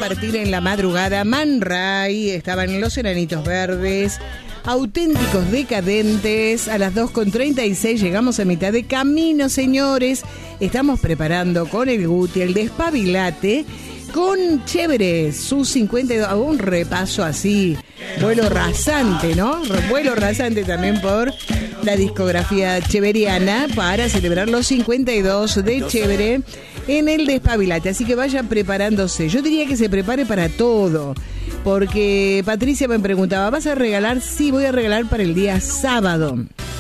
compartir en la madrugada. Man Ray estaban en Los Enanitos Verdes, Auténticos Decadentes. A las 2:36 llegamos a mitad de camino, señores. Estamos preparando con el Guti el Despabilate con Chévere, sus 52, un repaso así, vuelo rasante, ¿no? Vuelo rasante también por la discografía cheveriana para celebrar los 52 de Chévere en el Despabilate. Así que vayan preparándose. Yo diría que se prepare para todo, porque Patricia me preguntaba, ¿vas a regalar? Sí, voy a regalar para el día sábado.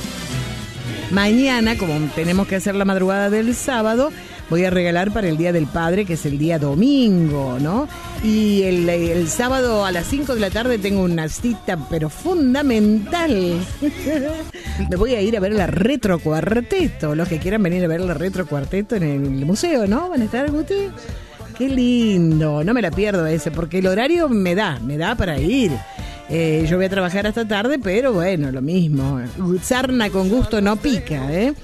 Mañana, como tenemos que hacer la madrugada del sábado, voy a regalar para el Día del Padre, que es el día domingo, ¿no? Y el sábado a las 5 de la tarde tengo una cita, pero fundamental. Me voy a ir a ver la Retro Cuarteto. Los que quieran venir a ver la Retro Cuarteto en el museo, ¿no? ¿Van a estar, Guti? Qué lindo. No me la pierdo ese, porque el horario me da para ir. Yo voy a trabajar hasta tarde, pero bueno, lo mismo. Sarna con gusto no pica, ¿eh?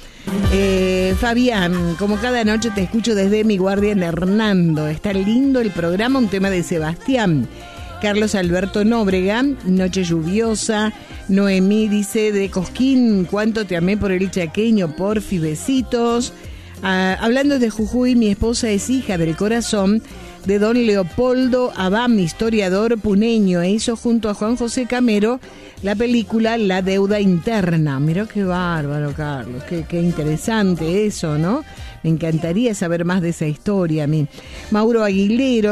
Fabián, como cada noche te escucho desde mi guardia en Hernando. Está lindo el programa, un tema de Sebastián. Carlos Alberto Nóbrega, noche lluviosa. Noemí dice de Cosquín, cuánto te amé por el chaqueño, porfi, besitos. Hablando de Jujuy, mi esposa es hija del corazón de don Leopoldo Abam, historiador puneño, e hizo junto a Juan José Camero la película La Deuda Interna. Mirá qué bárbaro, Carlos, qué interesante eso, ¿no? Me encantaría saber más de esa historia a mí. Mauro Aguilera,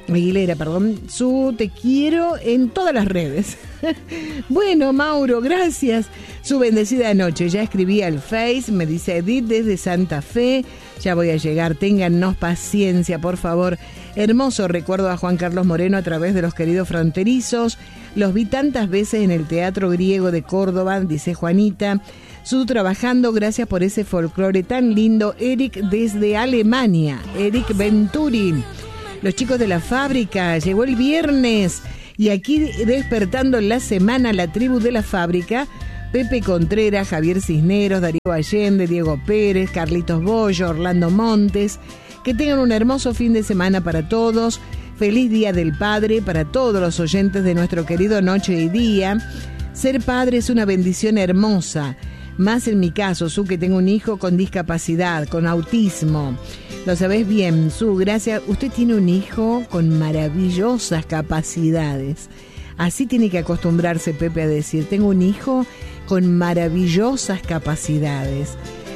su te quiero en todas las redes. Bueno, Mauro, gracias. Su bendecida noche. Ya escribí al Face, me dice Edith desde Santa Fe. Ya voy a llegar, téngannos paciencia, por favor. Hermoso recuerdo a Juan Carlos Moreno a través de Los Queridos Fronterizos. Los vi tantas veces en el Teatro Griego de Córdoba, dice Juanita. Su trabajando, gracias por ese folclore tan lindo. Eric desde Alemania, Eric Venturi. Los chicos de la fábrica, llegó el viernes y aquí despertando la semana la tribu de la fábrica. Pepe Contreras, Javier Cisneros, Darío Allende, Diego Pérez, Carlitos Bollo, Orlando Montes. Que tengan un hermoso fin de semana para todos. Feliz Día del Padre para todos los oyentes de nuestro querido Noche y Día. Ser padre es una bendición hermosa. Más en mi caso, Su, que tengo un hijo con discapacidad, con autismo. Lo sabés bien, Su, gracias. Usted tiene un hijo con maravillosas capacidades. Así tiene que acostumbrarse Pepe a decir, tengo un hijo con maravillosas capacidades.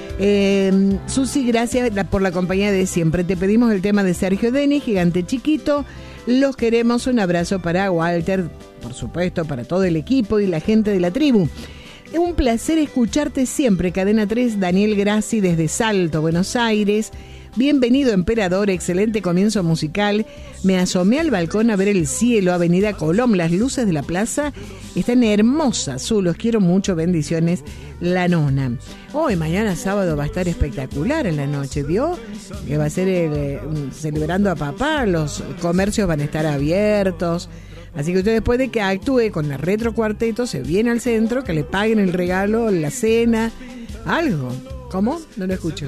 Susi, gracias por la compañía de siempre. Te pedimos el tema de Sergio Denis, Gigante Chiquito. Los queremos. Un abrazo para Walter, por supuesto, para todo el equipo y la gente de la tribu. Un placer escucharte siempre. Cadena 3, Daniel Grassi desde Salto, Buenos Aires. Bienvenido, Emperador, excelente comienzo musical. Me asomé al balcón a ver el cielo, Avenida Colón, las luces de la plaza están hermosas. Los quiero mucho, bendiciones, la nona. Hoy, mañana sábado va a estar espectacular en la noche, ¿vio? Que va a ser celebrando a papá, los comercios van a estar abiertos. Así que usted, después de que actúe con la Retro Cuarteto, se viene al centro, que le paguen el regalo, la cena, algo. ¿Cómo? No lo escucho.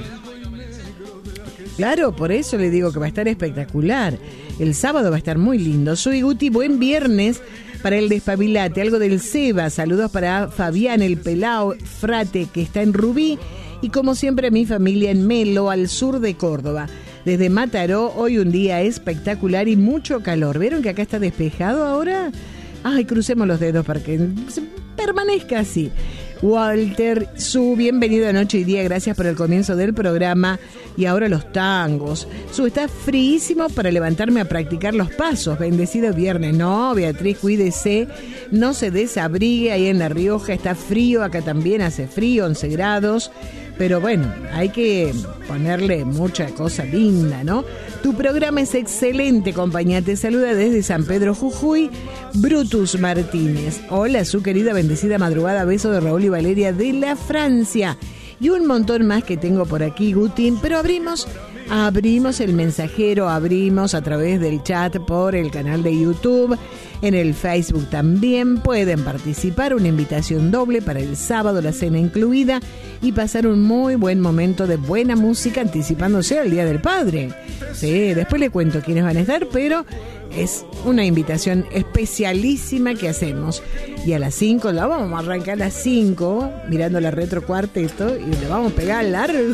Claro, por eso le digo que va a estar espectacular. El sábado va a estar muy lindo. Soy Guti, buen viernes para el Despabilate. Algo del Seba, saludos para Fabián, el pelao Frate, que está en Rubí. Y como siempre, mi familia en Melo, al sur de Córdoba. Desde Mataró, hoy un día espectacular y mucho calor. ¿Vieron que acá está despejado ahora? Ay, crucemos los dedos para que permanezca así. Walter, Su, bienvenido a Noche y Día, gracias por el comienzo del programa. Y ahora los tangos. Su, está fríísimo para levantarme a practicar los pasos. Bendecido viernes. No, Beatriz, cuídese, no se desabrigue. Ahí en La Rioja está frío, acá también hace frío, 11 grados. Pero bueno, hay que ponerle mucha cosa linda, ¿no? Tu programa es excelente, compañía. Te saluda desde San Pedro, Jujuy, Brutus Martínez. Hola, Su, querida bendecida madrugada. Beso de Raúl y Valeria de la Francia. Y un montón más que tengo por aquí, Guti. Pero abrimos el mensajero, abrimos a través del chat por el canal de YouTube. En el Facebook también pueden participar. Una invitación doble para el sábado, la cena incluida. Y pasar un muy buen momento de buena música anticipándose al Día del Padre. Sí, después le cuento quiénes van a estar, pero es una invitación especialísima que hacemos. Y a las 5, la vamos a arrancar a las 5, mirando la Retro Cuarteto, y le vamos a pegar largo.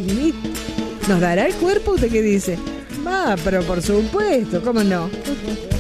¿Nos dará el cuerpo? ¿Usted qué dice? Va, pero por supuesto, ¿cómo no?